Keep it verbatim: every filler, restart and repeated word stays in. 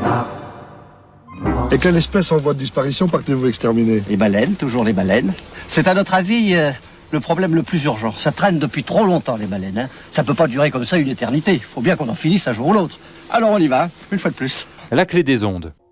Et quelle espèce en voie de disparition partez-vous exterminer? Les baleines, toujours les baleines. C'est à notre avis euh, le problème le plus urgent. Ça traîne depuis trop longtemps, les baleines. Hein. Ça peut pas durer comme ça une éternité. Il faut bien qu'on en finisse un jour ou l'autre. Alors on y va, une fois de plus. La clé des ondes.